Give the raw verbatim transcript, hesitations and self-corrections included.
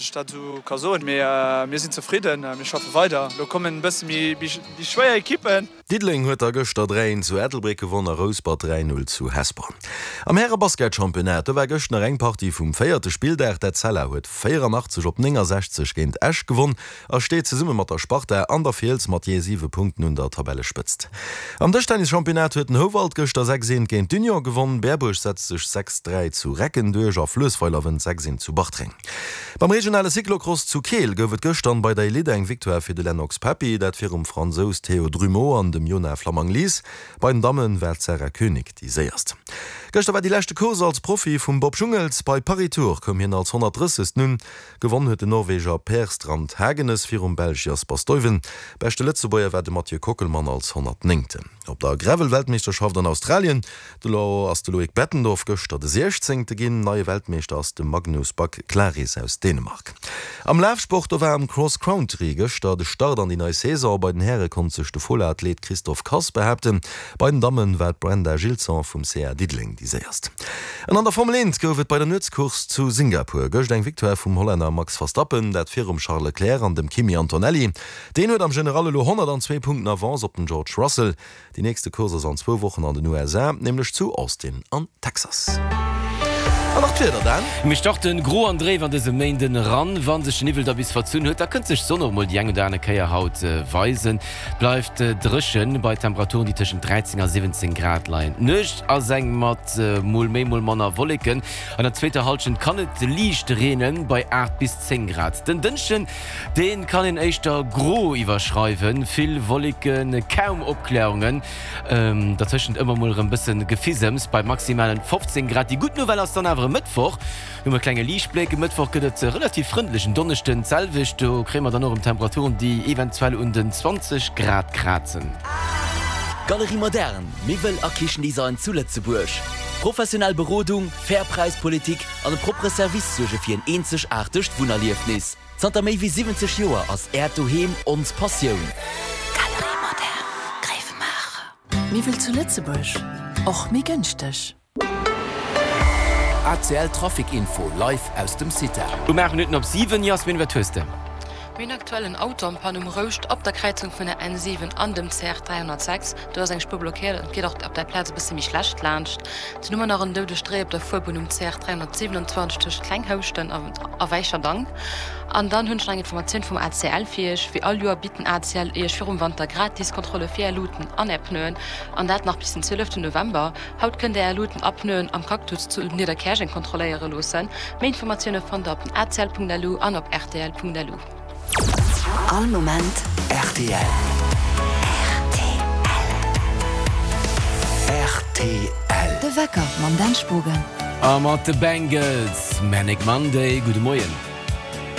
ich dazu kann so mir wir sind zufrieden wir schaffen weiter da kommen bisschen die schwere Equipen. Diedling huet der Göster drein zu Ethelbreck gewonnen Rosebud drei null zu Hesper. Am Herre Basketchampionat war gëcht eine Rengpartie vum feierte Spieldag der Zeller huet vierundachtzig op sechzig gegen Esch gewonnen, er steht ze Summe mat der Sparte an der Fels mat je sieben Punkten und der Tabelle spitzt. Am Tischtennischampionat huet den Howald Göster sechzehn gegen Dünja gewonnen, Berbusch setzt sich sechs drei zu Recken Döger Flösfeulerwen sechzehn zu Bachtring. Beim regionale Cyclocross zu Kehl gowet gestern bei der Elite eng Victoire fir de Lennox Papi, dat fir um Franzos Theo Drumeau an dem Jona Flamang lies, bei den Damen wär Sarah König die seierst. Gestern war die letzte Kurs als Profi vum Bob Jungels bei Paris-Tour kom hin als hundertdreißig nun gewonnen huet de Norweger Per Strand Hagenes fir um Belgiers Bastoiwen. Beste Letzebäier war de Mathieu Kockelmann als hundertneun. Op der Gravel-Weltmeisterschaft an Australien de Lo as de Loic Bettendorf gëcht de sechzehnte ginn neue Weltmeister aus dem Magnus Back Claris aus Dänemark. Am Laufsport war am Cross Country gëchter de Start an die neue Saison bei den Herre kon sech de volle Athlet Christoph Kass behäten, bei den Damen war Brenda Gilson vum C R Diedling die seerst. An an der Formel eins goufet bei der Nutzkurs zu Singapur gëcht eng Victoire vum Holländer Max Verstappen, dat fir um Charles Leclerc an dem Kimi Antonelli. Den huet am Generale lo hundertzwei Punkten Avance op den George Russell. Die nächste Kurse an zwei Wochen an den U S A, nämlich zu Austin an Texas. Mich doch den Gro André van diese Mainden ran, wann sich Nivel da bis verzünn hue, da könnt sich so noch mal die enge deine Käierhaut äh, weisen. Bleibt äh, drschen bei Temperaturen die zwischen dreizehn und siebzehn Grad leien. Nicht als eng mat äh, mul mei mul manner Wolken. An der zweite Halschen kann et liicht renen bei acht bis zehn Grad. Den Dünschen, den kann in echtter Gro überschreiben. Viel Wolken, kaum Abklärungen. Ähm, dazwischen immer mal ein bisschen Gefisems bei maximalen fünfzehn Grad. Die gute Novelle ist dann aber Mittwoch immer kleine Liichtblicke Mittwoch gëtt relativ freundlichen Donnerchten Zellwich, du krämer dann noch um Temperaturen, die eventuell um den zwanzig Grad kratzen. Galerie Modern, Mivel a Kirchendesign zu Lützeburg. Professionell Beratung, Fairpreispolitik an de propre Service suche fir en einzigartig Wunderliefnis. Zter méi wie siebzig Joer ass Erd doheem ons Passioun. Galerie Modern, Greifenmacher. Mivel zu Lützeburg, och mi günstig. A C L Trafikinfo live aus dem City. Du merk Minuten op sieben Jasmin wer töste. Min aktuellen Auto am Panum Rocht op der Kreuzung von der N sieben an dem C R dreihundertsechs. Du hast eng Spur blockiert und geht auch ab der Platz bis ziemlich schlecht lacht. Zu Nummer noch ein dode Stre op der Vorbun um C R dreihundertsiebenundzwanzig durch Kleinhausten a weicher Dank. An dann hunn eng Information vom A C L fich, wie all Joer bieten A C L eich Schwurumwander Gratiskontrolle fir Luten an Appnoen, an dat nach bis den zwölften November. Haut kën der Luten abnoen am Kaktus zu Niederkerchen kontroléiere losen. Mei Informationune von der op A C L Punkt L U an op R T L Punkt L U. All Moment R T L. R T L. De Wecker, man den Spugen. Am mat de Bengals, Manic Monday, gute Morgen.